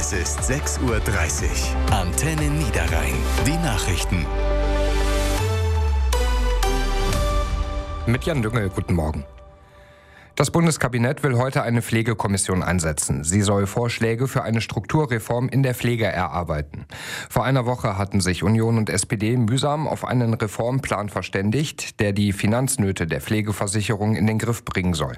Es ist 6:30 Uhr. Antenne Niederrhein. Die Nachrichten. Mit Jan Düngel, guten Morgen. Das Bundeskabinett will heute eine Pflegekommission einsetzen. Sie soll Vorschläge für eine Strukturreform in der Pflege erarbeiten. Vor einer Woche hatten sich Union und SPD mühsam auf einen Reformplan verständigt, der die Finanznöte der Pflegeversicherung in den Griff bringen soll.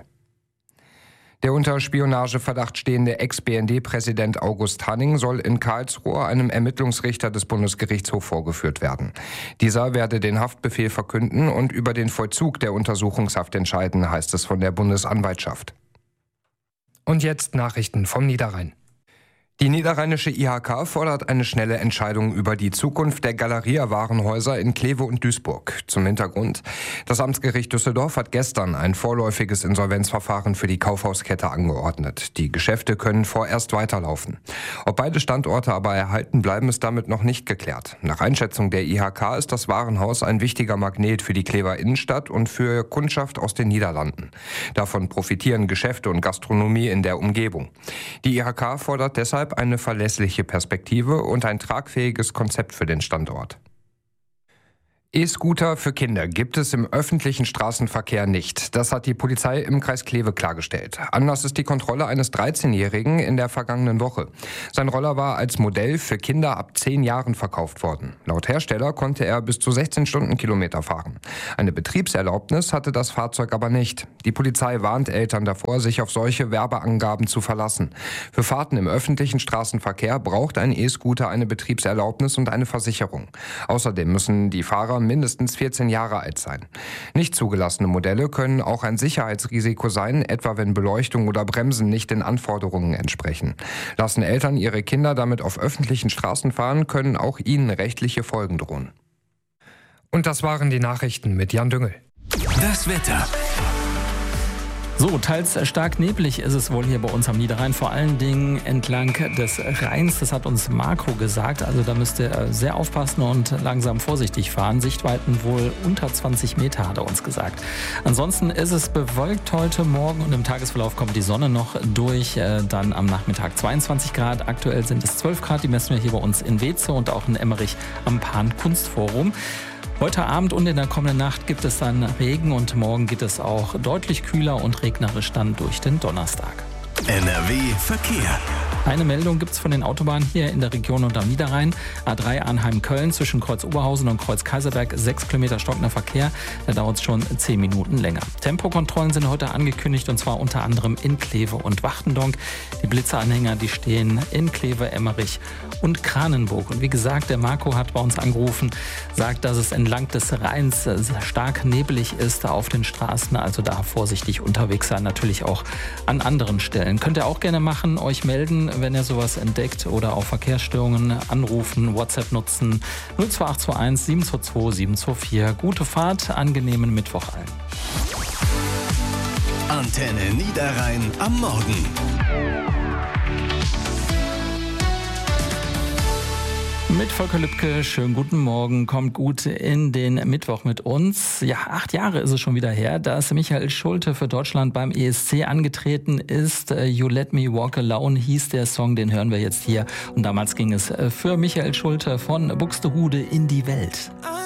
Der unter Spionageverdacht stehende Ex-BND-Präsident August Hanning soll in Karlsruhe einem Ermittlungsrichter des Bundesgerichtshofs vorgeführt werden. Dieser werde den Haftbefehl verkünden und über den Vollzug der Untersuchungshaft entscheiden, heißt es von der Bundesanwaltschaft. Und jetzt Nachrichten vom Niederrhein. Die niederrheinische IHK fordert eine schnelle Entscheidung über die Zukunft der Galeria-Warenhäuser in Kleve und Duisburg. Zum Hintergrund: Das Amtsgericht Düsseldorf hat gestern ein vorläufiges Insolvenzverfahren für die Kaufhauskette angeordnet. Die Geschäfte können vorerst weiterlaufen. Ob beide Standorte aber erhalten bleiben, ist damit noch nicht geklärt. Nach Einschätzung der IHK ist das Warenhaus ein wichtiger Magnet für die Klever Innenstadt und für Kundschaft aus den Niederlanden. Davon profitieren Geschäfte und Gastronomie in der Umgebung. Die IHK fordert deshalb eine verlässliche Perspektive und ein tragfähiges Konzept für den Standort. E-Scooter für Kinder gibt es im öffentlichen Straßenverkehr nicht. Das hat die Polizei im Kreis Kleve klargestellt. Anlass ist die Kontrolle eines 13-Jährigen in der vergangenen Woche. Sein Roller war als Modell für Kinder ab 10 Jahren verkauft worden. Laut Hersteller konnte er bis zu 16 Stundenkilometer fahren. Eine Betriebserlaubnis hatte das Fahrzeug aber nicht. Die Polizei warnt Eltern davor, sich auf solche Werbeangaben zu verlassen. Für Fahrten im öffentlichen Straßenverkehr braucht ein E-Scooter eine Betriebserlaubnis und eine Versicherung. Außerdem müssen die Fahrer mindestens 14 Jahre alt sein. Nicht zugelassene Modelle können auch ein Sicherheitsrisiko sein, etwa wenn Beleuchtung oder Bremsen nicht den Anforderungen entsprechen. Lassen Eltern ihre Kinder damit auf öffentlichen Straßen fahren, können auch ihnen rechtliche Folgen drohen. Und das waren die Nachrichten mit Jan Düngel. Das Wetter. So, teils stark neblig ist es wohl hier bei uns am Niederrhein, vor allen Dingen entlang des Rheins. Das hat uns Marco gesagt, also da müsst ihr sehr aufpassen und langsam vorsichtig fahren. Sichtweiten wohl unter 20 Meter, hat er uns gesagt. Ansonsten ist es bewölkt heute Morgen und im Tagesverlauf kommt die Sonne noch durch. Dann am Nachmittag 22 Grad, aktuell sind es 12 Grad, die messen wir hier bei uns in Weeze und auch in Emmerich am Pan-Kunstforum. Heute Abend und in der kommenden Nacht gibt es dann Regen und morgen geht es auch deutlich kühler und regnerisch dann durch den Donnerstag. NRW Verkehr. Eine Meldung gibt es von den Autobahnen hier in der Region und am Niederrhein. A3 Arnheim-Köln zwischen Kreuz Oberhausen und Kreuz Kaiserberg, 6 Kilometer stockender Verkehr. Da dauert es schon 10 Minuten länger. Tempokontrollen sind heute angekündigt und zwar unter anderem in Kleve und Wachtendonk. Die Blitzeranhänger, die stehen in Kleve, Emmerich und Kranenburg. Und wie gesagt, der Marco hat bei uns angerufen, sagt, dass es entlang des Rheins stark nebelig ist auf den Straßen. Also da vorsichtig unterwegs sein, natürlich auch an anderen Stellen. Könnt ihr auch gerne machen, euch melden, wenn ihr sowas entdeckt oder auch Verkehrsstörungen anrufen, WhatsApp nutzen. 02821 722 724. Gute Fahrt, angenehmen Mittwoch allen. Antenne Niederrhein am Morgen. Mit Volker Lübke, schönen guten Morgen, kommt gut in den Mittwoch mit uns. Ja, 8 Jahre ist es schon wieder her, dass Michael Schulte für Deutschland beim ESC angetreten ist. You Let Me Walk Alone hieß der Song, den hören wir jetzt hier. Und damals ging es für Michael Schulte von Buxtehude in die Welt.